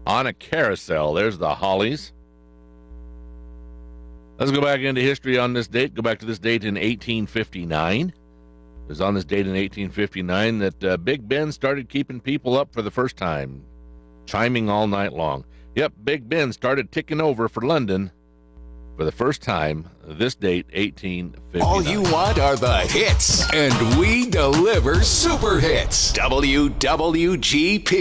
on a carousel. There's the Hollies. Let's go back into history on this date. Go back to this date in 1859. It was on this date in 1859 that Big Ben started keeping people up for the first time, chiming all night long. Yep, Big Ben started ticking over for London for the first time. This date, 1859. All you want are the hits, and we deliver super hits. WWGP.